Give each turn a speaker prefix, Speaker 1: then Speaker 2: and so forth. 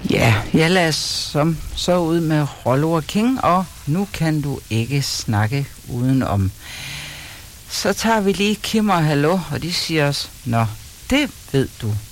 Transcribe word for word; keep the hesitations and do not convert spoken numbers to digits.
Speaker 1: Ja, jeg lader som så ud med Rollo King, og nu kan du ikke snakke udenom. Så tager vi lige Kim og Hallo, og de siger os, nå, det ved du.